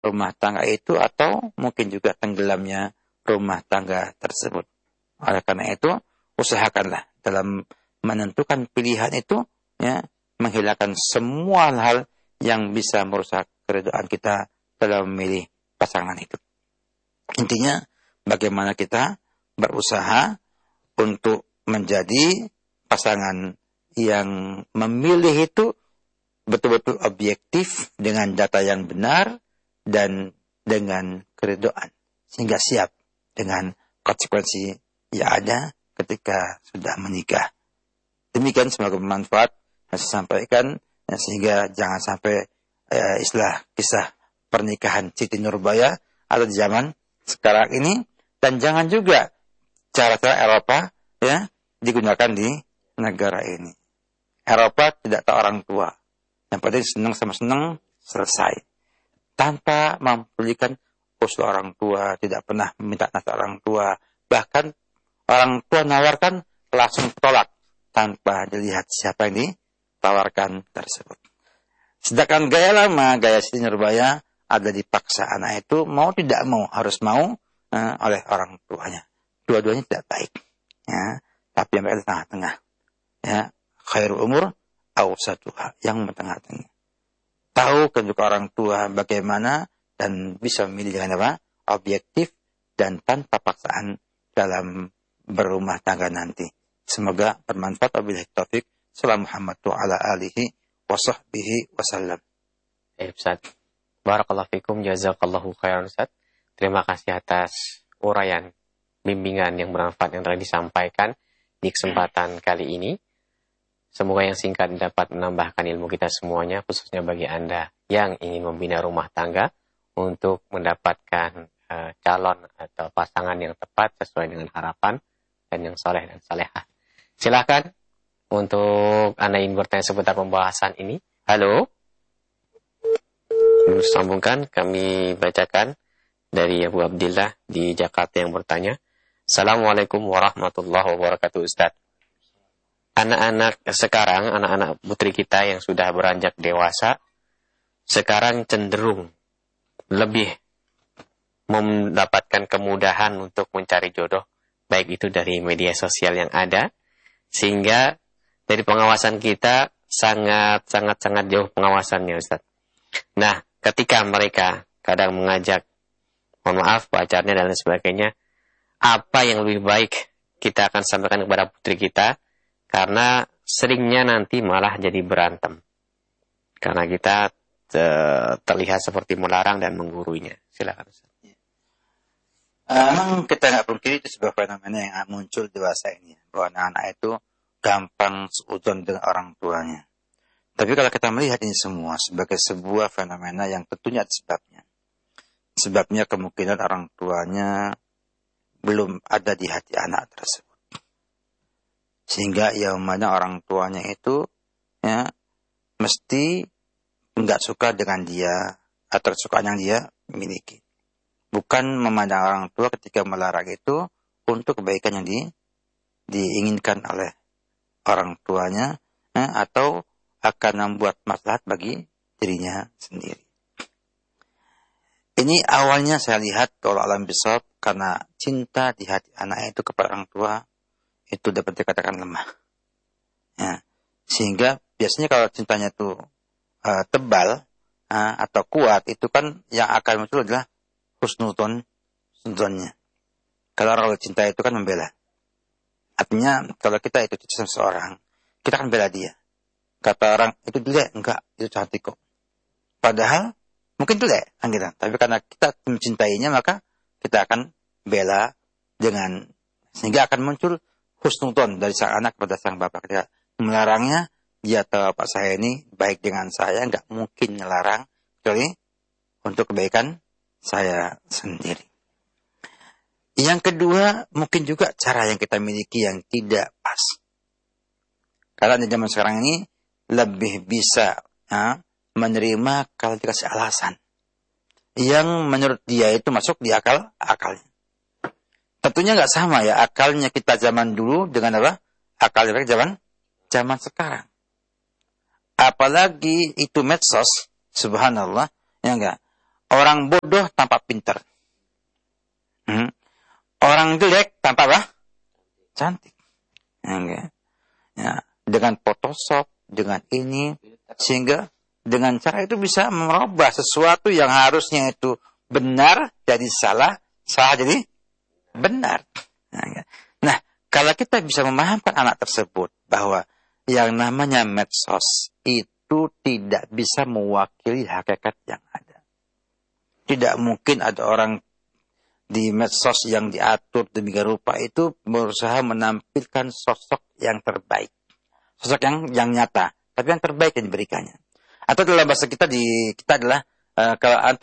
rumah tangga itu atau mungkin juga tenggelamnya rumah tangga tersebut. Oleh karena itu, usahakanlah dalam menentukan pilihan itu, ya, menghilangkan semua hal yang bisa merusak keridhaan kita dalam memilih pasangan itu. Intinya, bagaimana kita berusaha untuk menjadi pasangan yang memilih itu betul-betul objektif dengan data yang benar dan dengan keridhaan, sehingga siap dengan konsekuensi yang ada ketika sudah menikah. Demikian, semoga bermanfaat yang saya sampaikan, sehingga jangan sampai kisah pernikahan Siti Nurbaya ada di zaman sekarang ini, dan jangan juga cara-cara Eropa, ya, digunakan di negara ini. Eropa tidak tahu orang tua. Yang penting senang sama senang, selesai. Tanpa mempedulikan usul orang tua, tidak pernah meminta nasihat orang tua. Bahkan orang tua nawarkan, langsung tolak tanpa dilihat siapa yang ditawarkan tersebut. Sedangkan gaya lama, gaya Siti Nurbaya, ada dipaksa anak itu mau tidak mau, harus mau oleh orang tuanya. Dua-duanya tidak baik. Ya, tapi yang baik tengah-tengah. Ya, khairul umur awsatuha, yang tengah-tengah. Tahu juga orang tua bagaimana dan bisa memilih dengan apa? Objektif dan tanpa paksaan dalam berumah tangga nanti. Semoga bermanfaat. Wabillahi taufik. Salam Muhammad wa ala alihi wa sahbihi wasallam. Ustaz, barakallahu fikum, jazakallahu khairan Ustaz. Terima kasih atas uraian bimbingan yang bermanfaat yang telah disampaikan di kesempatan kali ini. Semoga yang singkat dapat menambahkan ilmu kita semuanya, khususnya bagi Anda yang ingin membina rumah tangga untuk mendapatkan calon atau pasangan yang tepat sesuai dengan harapan dan yang soleh dan salehah. Silakan untuk Anda ingin bertanya seputar pembahasan ini. Halo. Sambungkan, kami bacakan dari Abu Abdillah di Jakarta yang bertanya. Assalamualaikum warahmatullahi wabarakatuh, Ustaz. Anak-anak sekarang, anak-anak putri kita yang sudah beranjak dewasa, sekarang cenderung lebih mendapatkan kemudahan untuk mencari jodoh, baik itu dari media sosial yang ada, sehingga dari pengawasan kita sangat jauh pengawasannya, Ustaz. Nah, ketika mereka kadang mengajak, mohon maaf, pacarnya dan lain sebagainya, apa yang lebih baik kita akan sampaikan kepada putri kita? Karena seringnya nanti malah jadi berantem. Karena kita terlihat seperti melarang dan mengguruinya. Silakan, Ustaz. Memang kita nggak pungkiri itu sebuah fenomena yang muncul dewasa ini, bahwa anak-anak itu gampang seuzon dengan orang tuanya. Tapi kalau kita melihat ini semua sebagai sebuah fenomena yang tentunya ada sebabnya. Sebabnya kemungkinan orang tuanya belum ada di hati anak tersebut. Sehingga yang mana orang tuanya itu, ya, mesti nggak suka dengan dia atau suka yang dia miliki. Bukan memandang orang tua ketika melarang itu untuk kebaikan yang diinginkan oleh orang tuanya, atau akan membuat maslahat bagi dirinya sendiri. Ini awalnya saya lihat kalau alam bisawab karena cinta di hati anak itu kepada orang tua itu dapat dikatakan lemah. Ya. Sehingga biasanya kalau cintanya itu tebal atau kuat, itu kan yang akan muncul adalah husnuzonnya. Kalau cinta itu kan membela. Artinya kalau kita itu cinta seseorang, kita akan bela dia. Kata orang itu jelek, enggak, itu cantik kok. Padahal mungkin jelek, gitu. Tapi karena kita mencintainya, maka kita akan bela dengan, sehingga akan muncul husnuzon dari sang anak kepada sang bapak. Ketika melarangnya, dia tahu bapak saya ini baik dengan saya, enggak mungkin melarang kecuali untuk kebaikan saya sendiri. Yang kedua, mungkin juga cara yang kita miliki yang tidak pas. Karena di zaman sekarang ini lebih bisa menerima kalau dikasih alasan yang menurut dia itu masuk di akalnya. Tentunya nggak sama ya akalnya kita zaman dulu dengan apa akalnya mereka zaman sekarang. Apalagi itu medsos, subhanallah, ya enggak. Orang bodoh tampak pintar. Orang jelek tampak apa? Cantik. Ya, dengan Photoshop, dengan ini, sehingga dengan cara itu bisa merubah sesuatu yang harusnya itu benar jadi salah, salah jadi benar. Nah, kalau kita bisa memahamkan anak tersebut bahwa yang namanya medsos itu tidak bisa mewakili hakikat yang ada. Tidak mungkin ada orang di medsos yang diatur demikian rupa itu berusaha menampilkan sosok yang terbaik. Sosok yang nyata, tapi yang terbaik yang diberikannya. Atau dalam bahasa kita adalah kalau